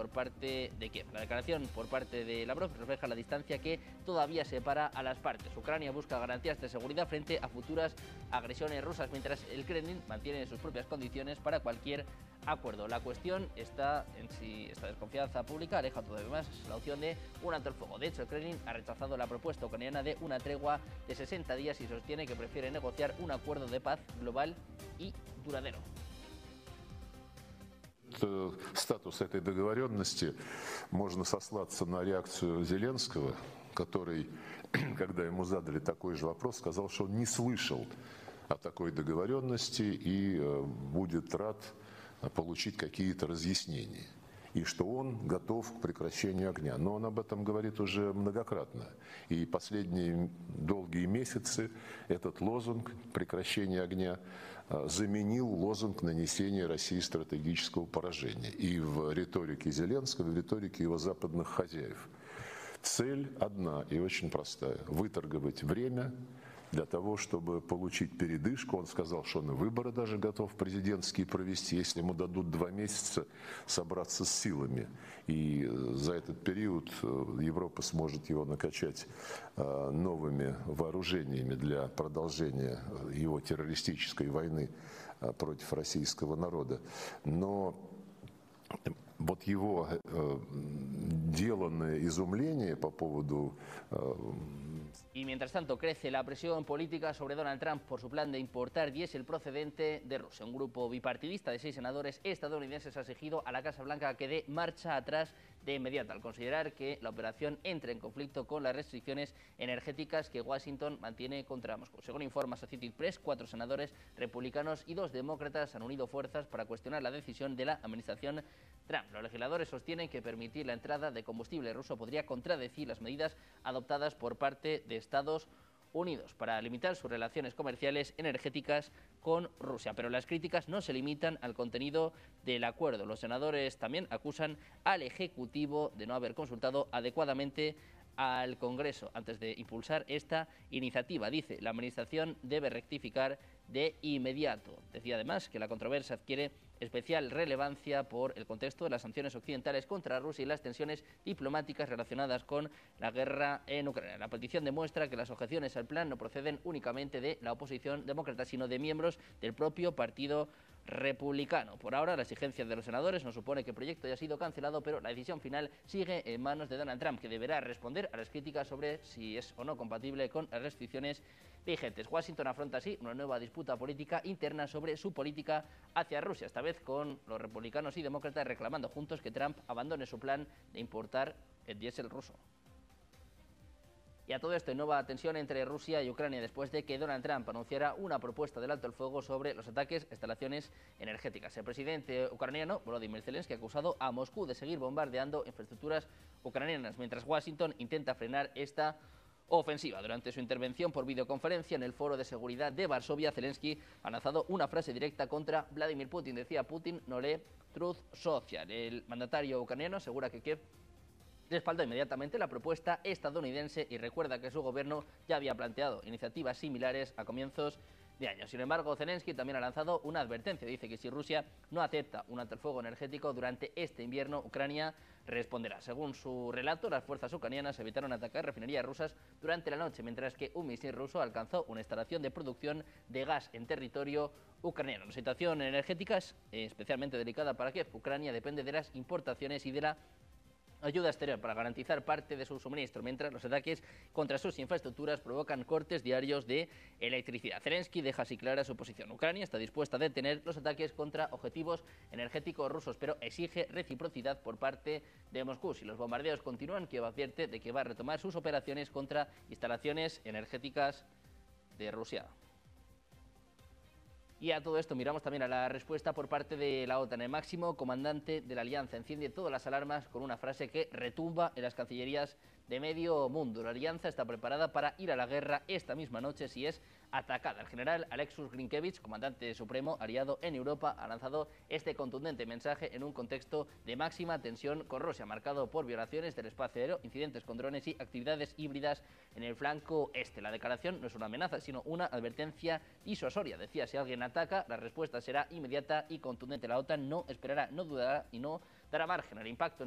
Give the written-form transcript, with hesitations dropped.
por parte de Kiev. La declaración por parte de Lavrov refleja la distancia que todavía separa a las partes. Ucrania busca garantías de seguridad frente a futuras agresiones rusas, mientras el Kremlin mantiene sus propias condiciones para cualquier acuerdo. La cuestión está en si esta desconfianza pública aleja todavía más la opción de un alto el fuego. De hecho, el Kremlin ha rechazado la propuesta ucraniana de una tregua de 60 días y sostiene que prefiere negociar un acuerdo de paz global y duradero. Статус этой договоренности можно сослаться на реакцию Зеленского, который, когда ему задали такой же вопрос, сказал, что он не слышал о такой договоренности и будет рад получить какие-то разъяснения. И что он готов к прекращению огня. Но он об этом говорит уже многократно. И последние долгие месяцы этот лозунг прекращения огня заменил лозунг нанесения России стратегического поражения. И в риторике Зеленского, и в риторике его западных хозяев. Цель одна и очень простая. Выторговать время для того, чтобы получить передышку. Он сказал, что он и выборы даже готов президентские провести, если ему дадут 2 месяца собраться с силами. И за этот период Европа сможет его накачать новыми вооружениями для продолжения его террористической войны против российского народа. Но вот его деланное изумление по поводу... Y mientras tanto crece la presión política sobre Donald Trump por su plan de importar diésel procedente de Rusia. Un grupo bipartidista de 6 senadores estadounidenses ha exigido a la Casa Blanca que dé marcha atrás de inmediato, al considerar que la operación entra en conflicto con las restricciones energéticas que Washington mantiene contra Moscú. Según informa Associated Press, 4 senadores republicanos y 2 demócratas han unido fuerzas para cuestionar la decisión de la administración Trump. Los legisladores sostienen que permitir la entrada de combustible ruso podría contradecir las medidas adoptadas por parte de Estados Unidos para limitar sus relaciones comerciales energéticas con Rusia. Pero las críticas no se limitan al contenido del acuerdo. Los senadores también acusan al Ejecutivo de no haber consultado adecuadamente al Congreso antes de impulsar esta iniciativa. Dice, la administración debe rectificar de inmediato. Decía además que la controversia adquiere especial relevancia por el contexto de las sanciones occidentales contra Rusia y las tensiones diplomáticas relacionadas con la guerra en Ucrania. La petición demuestra que las objeciones al plan no proceden únicamente de la oposición demócrata, sino de miembros del propio partido republicano. Por ahora, la exigencia de los senadores no supone que el proyecto haya sido cancelado, pero la decisión final sigue en manos de Donald Trump, que deberá responder a las críticas sobre si es o no compatible con las restricciones vigentes. Washington afronta así una nueva disputa política interna sobre su política hacia Rusia, esta vez con los republicanos y demócratas reclamando juntos que Trump abandone su plan de importar el diésel ruso. Y a todo esto, nueva tensión entre Rusia y Ucrania después de que Donald Trump anunciara una propuesta del alto el fuego sobre los ataques a instalaciones energéticas. El presidente ucraniano, Volodymyr Zelensky, ha acusado a Moscú de seguir bombardeando infraestructuras ucranianas, mientras Washington intenta frenar esta ofensiva. Durante su intervención por videoconferencia en el Foro de Seguridad de Varsovia, Zelensky ha lanzado una frase directa contra Vladimir Putin. Decía, Putin no lee Truth Social. El mandatario ucraniano asegura que Kiev respaldó inmediatamente la propuesta estadounidense y recuerda que su gobierno ya había planteado iniciativas similares a comienzos de año. Sin embargo, Zelensky también ha lanzado una advertencia. Dice que si Rusia no acepta un alto el fuego energético durante este invierno, Ucrania responderá. Según su relato, las fuerzas ucranianas evitaron atacar refinerías rusas durante la noche, mientras que un misil ruso alcanzó una instalación de producción de gas en territorio ucraniano. La situación energética es especialmente delicada para Kiev. Ucrania depende de las importaciones y de la ayuda exterior para garantizar parte de su suministro, mientras los ataques contra sus infraestructuras provocan cortes diarios de electricidad. Zelensky deja así clara su posición. Ucrania está dispuesta a detener los ataques contra objetivos energéticos rusos, pero exige reciprocidad por parte de Moscú. Si los bombardeos continúan, Kiev advierte de que va a retomar sus operaciones contra instalaciones energéticas de Rusia. Y a todo esto miramos también a la respuesta por parte de la OTAN. El máximo comandante de la alianza enciende todas las alarmas con una frase que retumba en las cancillerías de medio mundo. La alianza está preparada para ir a la guerra esta misma noche si es atacada. El general Alexus Grinkevich, comandante supremo aliado en Europa, ha lanzado este contundente mensaje en un contexto de máxima tensión con Rusia, marcado por violaciones del espacio aéreo, incidentes con drones y actividades híbridas en el flanco este. La declaración no es una amenaza, sino una advertencia disuasoria. Decía, si alguien ataca, la respuesta será inmediata y contundente. La OTAN no esperará, no dudará y no dará margen al impacto